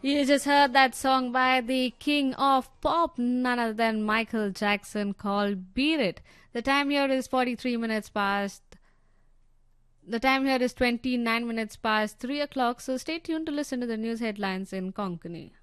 You just heard that song by the king of pop, none other than Michael Jackson, called Beat It. The time here is 43 minutes past. The time here is 29 minutes past 3 o'clock, so stay tuned to listen to the news headlines in Konkani.